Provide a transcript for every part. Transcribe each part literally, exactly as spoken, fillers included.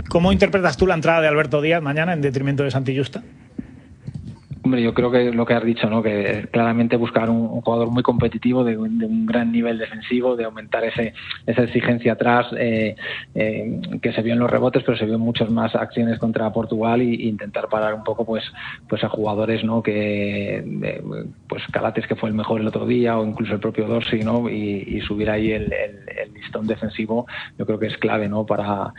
¿Cómo interpretas tú la entrada de Alberto Díaz mañana en detrimento de Santi Justa? Hombre, yo creo que lo que has dicho, ¿no? Que claramente buscar un, un jugador muy competitivo, de, de un gran nivel defensivo, de aumentar ese esa exigencia atrás, eh, eh, que se vio en los rebotes, pero se vio en muchas más acciones contra Portugal, y, y intentar parar un poco, pues, pues a jugadores, ¿no? Que, de, pues Calates, que fue el mejor el otro día, o incluso el propio Dorsey, ¿no? Y, y subir ahí el, el, el listón defensivo, yo creo que es clave, ¿no? Para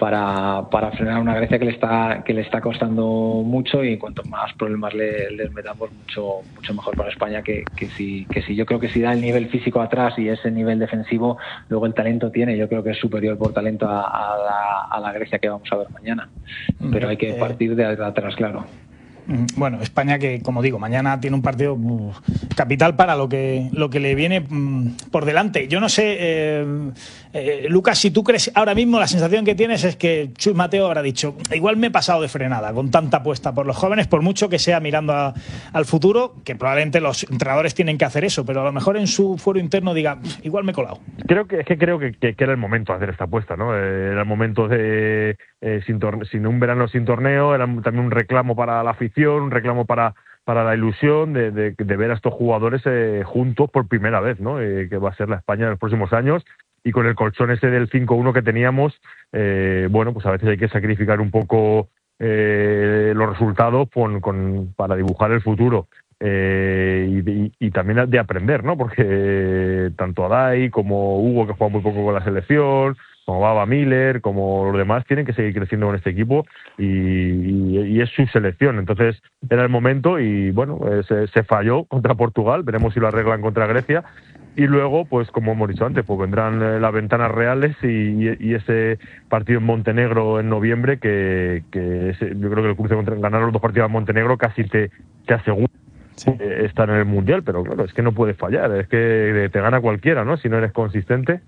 para para frenar una Grecia que le está que le está costando mucho, y cuanto más problemas le les metamos, mucho mucho mejor para España, que, que si que si yo creo que si da el nivel físico atrás y ese nivel defensivo, luego el talento tiene, yo creo que es superior por talento a, a, la, a la Grecia que vamos a ver mañana, pero hay que partir de atrás, claro. Bueno, España que, como digo, mañana tiene un partido uh, capital para lo que lo que le viene um, por delante. Yo no sé, eh, eh, Lucas, si tú crees, ahora mismo la sensación que tienes es que Chus Mateo habrá dicho, igual me he pasado de frenada con tanta apuesta por los jóvenes, por mucho que sea mirando a, al futuro, que probablemente los entrenadores tienen que hacer eso, pero a lo mejor en su fuero interno diga, igual me he colado. Creo que es que creo que, que, que era el momento de hacer esta apuesta, ¿no? Eh, era el momento de eh, sin, torne- sin un verano sin torneo, era también un reclamo para la afición, un reclamo para para la ilusión de, de, de ver a estos jugadores eh, juntos por primera vez, ¿no? Eh, que va a ser la España en los próximos años, y con el colchón ese del cinco uno que teníamos, eh, bueno, pues a veces hay que sacrificar un poco eh, los resultados con, con, para dibujar el futuro. Eh, y, y, y también de aprender, ¿no? Porque eh, tanto Adai como Hugo, que juega muy poco con la selección, como Baba Miller, como los demás, tienen que seguir creciendo con este equipo, y, y, y es su selección. Entonces era el momento, y bueno, eh, se, se falló contra Portugal, veremos si lo arreglan contra Grecia, y luego, pues como hemos dicho antes, pues vendrán eh, las ventanas reales, y, y, y ese partido en Montenegro en noviembre, que, que ese, yo creo que el cruce contra ganar los dos partidos en Montenegro casi te, te asegura Sí. estar en el Mundial, pero claro, es que no puedes fallar, es que te gana cualquiera, ¿no? Si no eres consistente,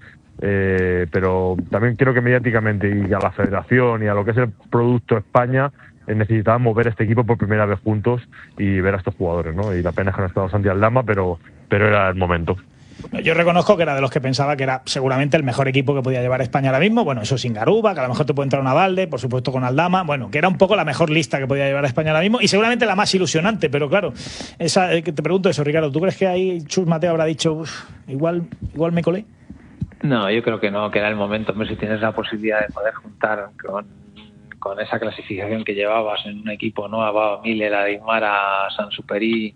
eh, pero también creo que mediáticamente, y a la federación y a lo que es el producto España, eh, necesitábamos ver este equipo por primera vez juntos y ver a estos jugadores, ¿no? Y la pena es que no ha estado Santi Aldama, pero, pero era el momento. Yo reconozco que era de los que pensaba que era seguramente el mejor equipo que podía llevar España ahora mismo. Bueno, eso sin Garuba, que a lo mejor te puede entrar una Valde, por supuesto con Aldama. Bueno, que era un poco la mejor lista que podía llevar España ahora mismo, y seguramente la más ilusionante. Pero claro, esa, eh, te pregunto eso, Ricardo, ¿tú crees que ahí Chus Mateo habrá dicho, igual, igual me colé? No, yo creo que no, que era el momento. Hombre, si tienes la posibilidad de poder juntar con, con esa clasificación que llevabas en un equipo, ¿no? A Baba Miller, a Aymar, a Sansuperi,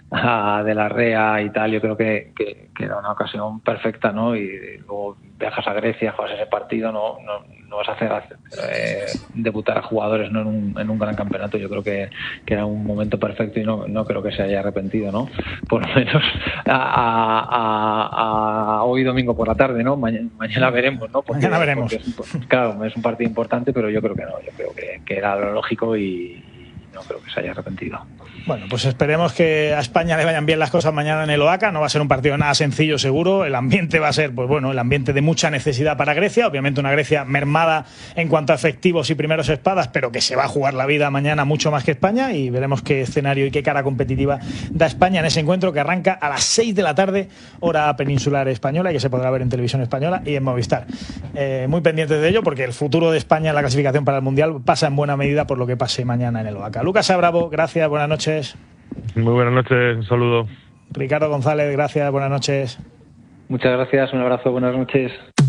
a De la Rea y tal, yo creo que, que, que era una ocasión perfecta, ¿no? Y luego viajas a Grecia, juegas ese partido, no, no, no vas a hacer eh, debutar a jugadores, ¿no? en, un, en un gran campeonato. Yo creo que, que era un momento perfecto, y no, no creo que se haya arrepentido, ¿no? Por lo menos a, a, a hoy domingo por la tarde, ¿no? Mañana, mañana veremos, ¿no? Porque, mañana veremos. Porque es un, claro, es un partido importante, pero yo creo que no, yo creo que, que era lo lógico, y no creo que se haya arrepentido. Bueno, pues esperemos que a España le vayan bien las cosas mañana en el Oaca. No va a ser un partido nada sencillo, seguro. El ambiente va a ser, pues bueno, el ambiente de mucha necesidad para Grecia. Obviamente una Grecia mermada en cuanto a efectivos y primeros espadas, pero que se va a jugar la vida mañana mucho más que España, y veremos qué escenario y qué cara competitiva da España en ese encuentro, que arranca a las seis de la tarde, hora peninsular española, y que se podrá ver en televisión española y en Movistar. Eh, muy pendientes de ello, porque el futuro de España en la clasificación para el Mundial pasa en buena medida por lo que pase mañana en el Oaca. Lucas Bravo, gracias, buenas noches. Muy buenas noches, un saludo. Ricardo González, gracias, buenas noches. Muchas gracias, un abrazo, buenas noches.